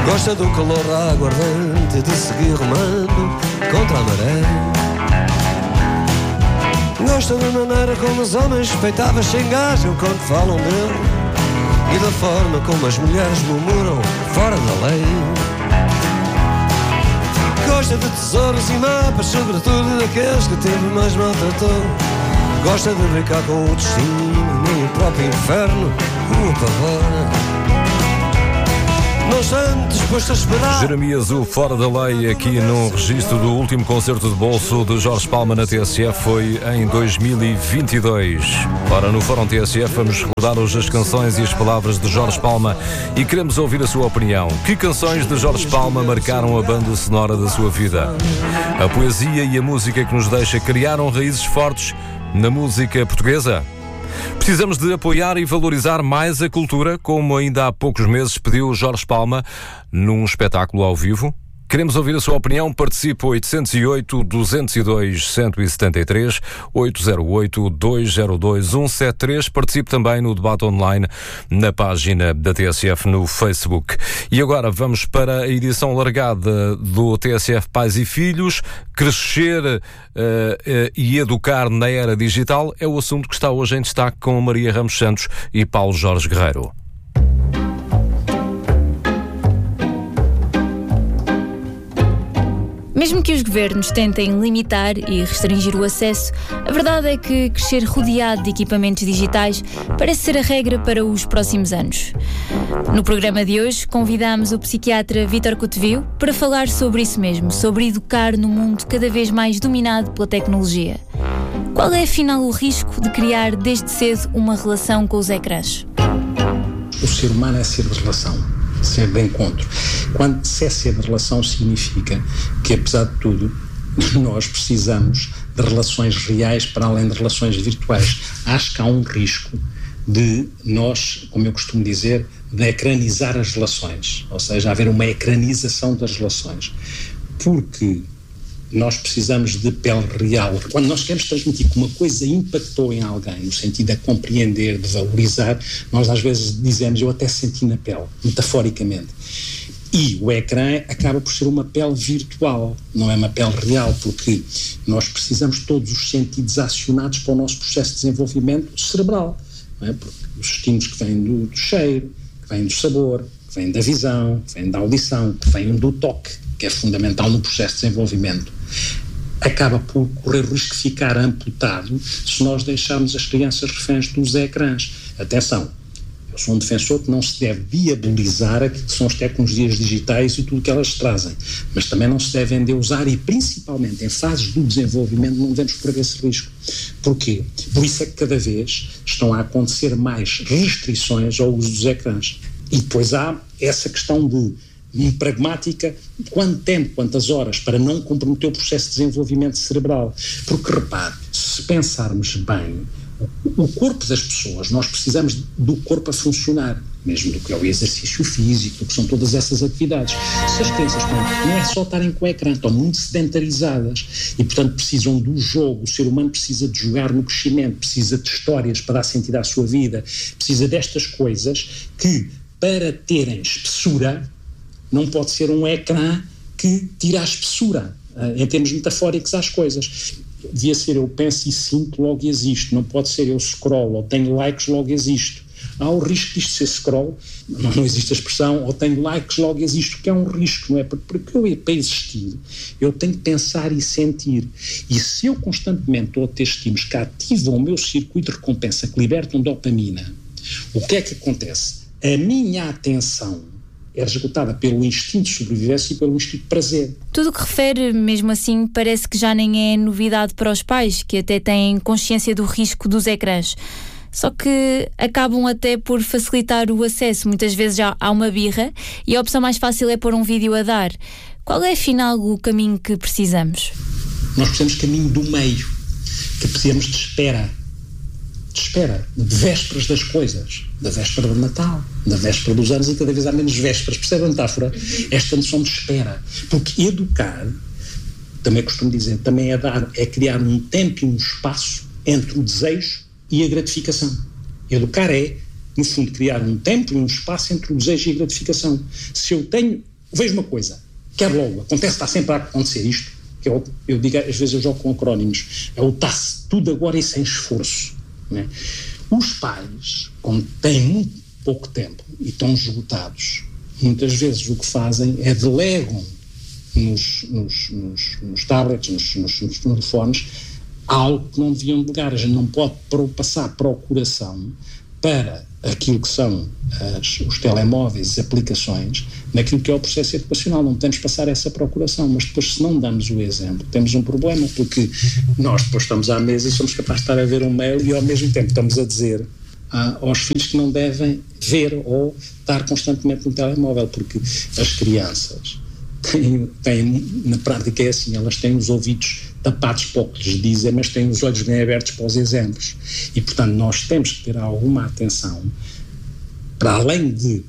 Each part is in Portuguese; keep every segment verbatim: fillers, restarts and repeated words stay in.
Gosta do calor aguardante e de seguir remando contra a maré. Gosta da maneira como os homens respeitados se engajam quando falam dele e da forma como as mulheres murmuram fora da lei. Gosta de tesouros e mapas, sobretudo daqueles que teve mais maltratou. Gosta de brincar com o destino, nem o próprio inferno o apavora. Não estando disposto a esperar. Jeremias, o Fora da Lei, aqui no registro do último concerto de bolso de Jorge Palma na T S F, foi em dois mil e vinte e dois. Ora, no Fórum T S F vamos recordar hoje as canções e as palavras de Jorge Palma e queremos ouvir a sua opinião. Que canções de Jorge Palma marcaram a banda sonora da sua vida? A poesia e a música que nos deixa criaram raízes fortes na música portuguesa? Precisamos de apoiar e valorizar mais a cultura, como ainda há poucos meses pediu Jorge Palma num espetáculo ao vivo. Queremos ouvir a sua opinião. Participe oito zero oito, dois zero dois, um sete três, oito zero oito, dois zero dois, um sete três. Participe também no debate online na página da T S F no Facebook. E agora vamos para a edição largada do T S F Pais e Filhos. Crescer uh, uh, e educar na era digital é o assunto que está hoje em destaque com Maria Ramos Santos e Paulo Jorge Guerreiro. Mesmo que os governos tentem limitar e restringir o acesso, a verdade é que crescer rodeado de equipamentos digitais parece ser a regra para os próximos anos. No programa de hoje, convidamos o psiquiatra Vítor Cotevio para falar sobre isso mesmo, sobre educar no mundo cada vez mais dominado pela tecnologia. Qual é, afinal, o risco de criar desde cedo uma relação com os ecrãs? O ser humano é ser de relação. Ser de encontro. Quando se é ser de relação, significa que, apesar de tudo, nós precisamos de relações reais para além de relações virtuais. Acho que há um risco de nós, como eu costumo dizer, de ecranizar as relações, ou seja, haver uma ecranização das relações, porque nós precisamos de pele real. Quando nós queremos transmitir que uma coisa impactou em alguém, no sentido de compreender, de valorizar, nós às vezes dizemos, eu até senti na pele, metaforicamente. E o ecrã acaba por ser uma pele virtual, não é uma pele real, porque nós precisamos todos os sentidos acionados para o nosso processo de desenvolvimento cerebral, não é? Porque os estímulos que vêm do, do cheiro, que vêm do sabor, que vêm da visão, que vêm da audição, que vêm do toque, que é fundamental no processo de desenvolvimento, acaba por correr o risco de ficar amputado se nós deixarmos as crianças reféns dos ecrãs. Atenção, eu sou um defensor que não se deve diabolizar aquilo que são as tecnologias digitais e tudo o que elas trazem, mas também não se deve endeusar e, principalmente em fases do desenvolvimento, não devemos correr esse risco. Porquê? Por isso é que cada vez estão a acontecer mais restrições ao uso dos ecrãs. E depois há essa questão de pragmática, quanto tempo, quantas horas, para não comprometer o processo de desenvolvimento cerebral. Porque, repare, se pensarmos bem, o corpo das pessoas, nós precisamos do corpo a funcionar, mesmo do que é o exercício físico, do que são todas essas atividades. Se as crianças não é só estarem com o ecrã, estão muito sedentarizadas e, portanto, precisam do jogo. O ser humano precisa de jogar no crescimento, precisa de histórias para dar sentido à sua vida, precisa destas coisas que, para terem espessura, não pode ser um ecrã que tira a espessura, em termos metafóricos, às coisas. Devia ser eu penso e sinto, logo existo. Não pode ser eu scroll ou tenho likes, logo existo. Há o risco disto ser scroll, não, não existe a expressão, ou tenho likes, logo existo, que é um risco, não é? Porque eu, para existir, eu tenho que pensar e sentir. E se eu constantemente estou a ter estímulos que ativam o meu circuito de recompensa, que libertam dopamina, o que é que acontece? A minha atenção é resgatada pelo instinto de sobrevivência e pelo instinto de prazer. Tudo o que refere, mesmo assim, parece que já nem é novidade para os pais, que até têm consciência do risco dos ecrãs. Só que acabam até por facilitar o acesso. Muitas vezes já há uma birra e a opção mais fácil é pôr um vídeo a dar. Qual é, afinal, o caminho que precisamos? Nós precisamos de caminho do meio, que precisamos de espera. De espera, de vésperas das coisas, da véspera do Natal, da véspera dos anos, e cada vez há menos vésperas. Percebe a metáfora? Esta noção de espera. Porque educar, também costumo dizer, também é dar, é criar um tempo e um espaço entre o desejo e a gratificação. Educar é, no fundo, criar um tempo e um espaço entre o desejo e a gratificação. Se eu tenho vejo uma coisa, quero logo, acontece, está sempre a acontecer isto, que é o, eu digo, às vezes eu jogo com acrónimos, é o T A S, tudo agora e sem esforço, não é? Os pais, como têm muito pouco tempo e estão esgotados, muitas vezes o que fazem é delegam nos, nos, nos, nos tablets, nos, nos, nos telefones, algo que não deviam delegar. A gente não pode passar procuração para aquilo que são as, os telemóveis e aplicações naquilo que é o processo educacional. Não podemos passar essa procuração, mas depois, se não damos o exemplo, temos um problema, porque nós depois estamos à mesa e somos capazes de estar a ver um mail e ao mesmo tempo estamos a dizer ah, aos filhos que não devem ver ou estar constantemente no telemóvel, porque as crianças têm, têm, na prática é assim, elas têm os ouvidos tapados para o que lhes dizem, mas têm os olhos bem abertos para os exemplos. E, portanto, nós temos que ter alguma atenção para, além de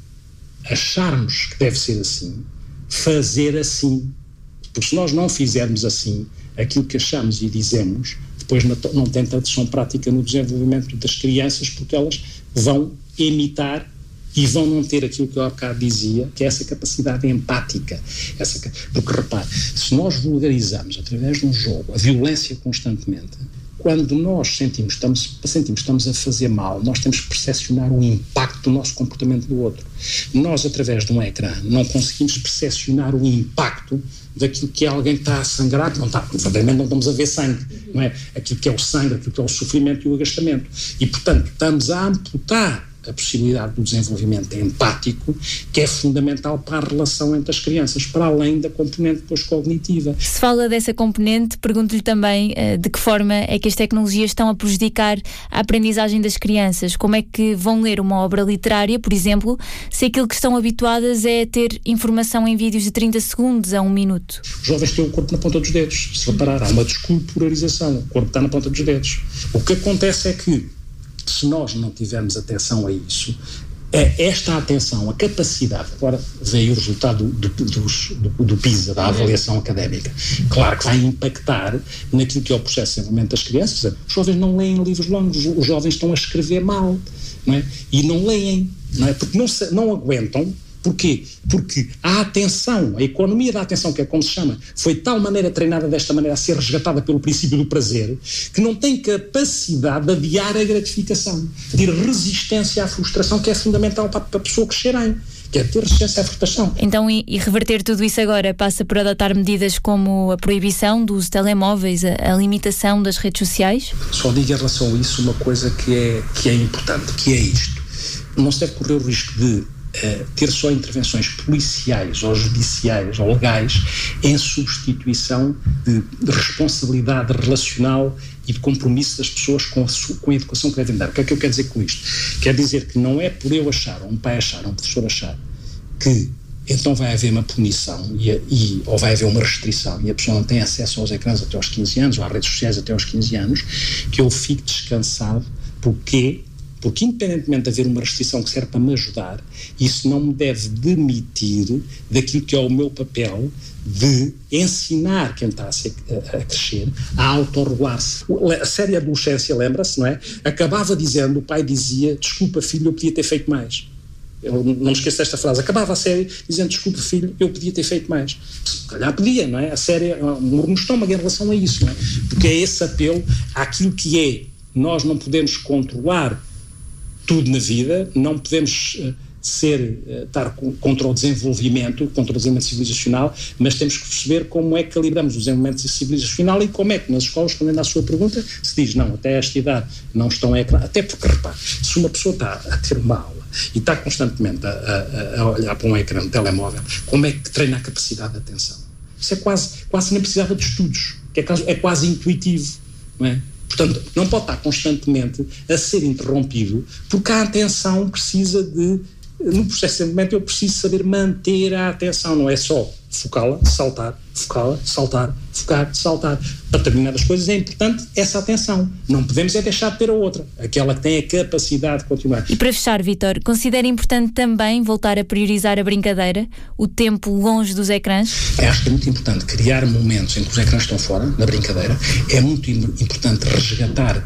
acharmos que deve ser assim, fazer assim. Porque se nós não fizermos assim, aquilo que achamos e dizemos, depois não tem tradução prática no desenvolvimento das crianças, porque elas vão imitar e vão não ter aquilo que eu há bocado dizia, que é essa capacidade empática. Essa, porque, repare, se nós vulgarizamos através de um jogo a violência constantemente, quando nós sentimos estamos, sentimos estamos a fazer mal, nós temos que percepcionar o impacto do nosso comportamento do outro. Nós, através de um ecrã, não conseguimos percepcionar o impacto daquilo que é alguém que está a sangrar, não está, verdadeiramente não estamos a ver sangue, não é? Aquilo que é o sangue, aquilo que é o sofrimento e o agastamento. E, portanto, estamos a amputar a possibilidade do desenvolvimento empático, que é fundamental para a relação entre as crianças, para além da componente depois cognitiva. Se fala dessa componente, pergunto-lhe também uh, de que forma é que as tecnologias estão a prejudicar a aprendizagem das crianças. Como é que vão ler uma obra literária, por exemplo, se aquilo que estão habituadas é ter informação em vídeos de trinta segundos a um minuto? Os jovens têm o corpo na ponta dos dedos. Se reparar, há uma desculturalização. O corpo está na ponta dos dedos. O que acontece é que, se nós não tivermos atenção a isso, é esta atenção, a capacidade, agora veio o resultado do, do, do, do PISA, da avaliação académica, claro que vai impactar naquilo que é o processo de desenvolvimento das crianças. Os jovens não leem livros longos, os jovens estão a escrever mal, não é? E não leem, não é? Porque não, se, não aguentam. Porquê? Porque a atenção, a economia da atenção, que é como se chama, foi de tal maneira treinada desta maneira a ser resgatada pelo princípio do prazer, que não tem capacidade de adiar a gratificação, de ter resistência à frustração, que é fundamental para a pessoa crescer bem, que é ter resistência à frustração. Então, e, e reverter tudo isso agora passa por adotar medidas como a proibição do uso de telemóveis, a, a limitação das redes sociais? Só digo em relação a isso uma coisa que é, que é importante, que é isto. Não se deve correr o risco de Uh, ter só intervenções policiais ou judiciais ou legais em substituição de, de responsabilidade relacional e de compromisso das pessoas com a, com a educação que devem dar. O que é que eu quero dizer com isto? Quer dizer que não é por eu achar, ou um pai achar, ou um professor achar, que então vai haver uma punição e, e, ou vai haver uma restrição e a pessoa não tem acesso aos ecrãs até aos quinze anos, ou às redes sociais até aos quinze anos, que eu fique descansado. Porque Porque independentemente de haver uma restrição que serve para me ajudar, isso não me deve demitir daquilo que é o meu papel de ensinar quem está a, ser, a, a crescer a autorregular-se. A série Adolescência, lembra-se, não é? Acabava dizendo, o pai dizia, desculpa filho, eu podia ter feito mais. Eu não me esqueço desta frase. Acabava a série dizendo, desculpa filho, eu podia ter feito mais. Se calhar podia, não é? A série é um murro no estômago em relação a isso, não é? Porque é esse apelo àquilo que é. Nós não podemos controlar tudo na vida, não podemos uh, ser, uh, estar com, contra o desenvolvimento, contra o desenvolvimento civilizacional, mas temos que perceber como é que calibramos o desenvolvimento civilizacional e como é que nas escolas, respondendo à sua pergunta, se diz, não, até esta idade não estão a ecrã, até porque, repare, se uma pessoa está a ter uma aula e está constantemente a, a, a olhar para um ecrã, um telemóvel, como é que treina a capacidade de atenção? Isso é quase, quase nem precisava de estudos, que é, é quase intuitivo, não é? Portanto, não pode estar constantemente a ser interrompido, porque a atenção precisa de, no processo de desenvolvimento, eu preciso saber manter a atenção, não é só focá-la, saltar, focá-la, saltar, focar, saltar. Para determinadas coisas é importante essa atenção. Não podemos é deixar de ter a outra, aquela que tem a capacidade de continuar. E para fechar, Vítor, considera importante também voltar a priorizar a brincadeira, o tempo longe dos ecrãs? Eu acho que é muito importante criar momentos em que os ecrãs estão fora, na brincadeira. É muito importante resgatar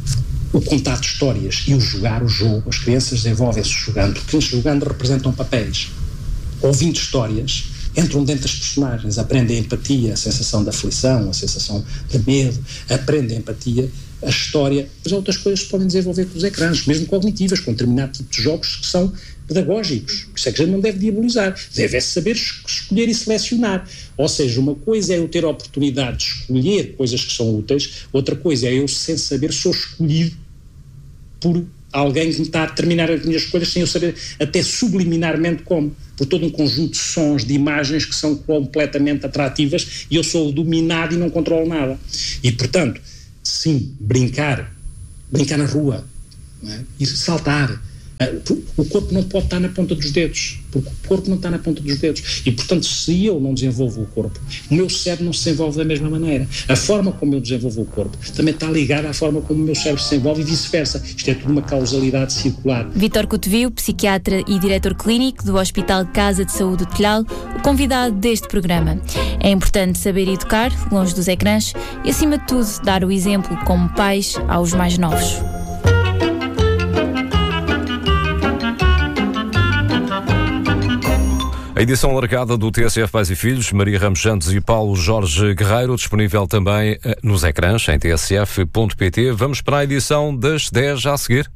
o contato de histórias e o jogar o jogo. As crianças desenvolvem-se jogando, porque eles jogando representam papéis. Ouvindo histórias, entram dentro das personagens, aprendem a empatia, a sensação de aflição, a sensação de medo, aprendem a empatia, a história, mas há outras coisas que podem desenvolver com os ecrãs, mesmo cognitivas, com determinado tipo de jogos que são pedagógicos. Isso é que a gente não deve diabolizar, deve saber escolher e selecionar. Ou seja, uma coisa é eu ter a oportunidade de escolher coisas que são úteis, outra coisa é eu, sem saber, sou escolhido por alguém que me está a determinar as minhas escolhas sem eu saber até subliminarmente como, por todo um conjunto de sons, de imagens que são completamente atrativas e eu sou dominado e não controlo nada. E, portanto, sim, brincar, brincar na rua, não é? Ir saltar. O corpo não pode estar na ponta dos dedos, porque o corpo não está na ponta dos dedos e, portanto, se eu não desenvolvo o corpo, o meu cérebro não se desenvolve da mesma maneira. A forma como eu desenvolvo o corpo também está ligada à forma como o meu cérebro se desenvolve e vice-versa. Isto é tudo uma causalidade circular. Vítor Cotovio, psiquiatra e diretor clínico do Hospital Casa de Saúde do Telhal, o convidado deste programa. É importante saber educar, longe dos ecrãs, e, acima de tudo, dar o exemplo como pais aos mais novos. A edição alargada do T S F Pais e Filhos, Maria Ramos Santos e Paulo Jorge Guerreiro, disponível também nos ecrãs em t s f ponto p t. Vamos para a edição das dez a seguir.